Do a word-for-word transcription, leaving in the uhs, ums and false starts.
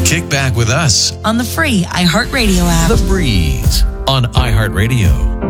Kick back with us on the free iHeartRadio app. The Breeze on iHeartRadio.